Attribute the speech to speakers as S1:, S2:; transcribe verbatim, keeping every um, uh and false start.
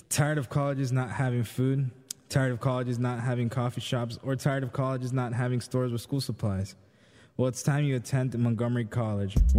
S1: Tired of colleges not having food? Tired of colleges not having coffee shops? Or tired of colleges not having stores with school supplies? Well, it's time you attend Montgomery College, where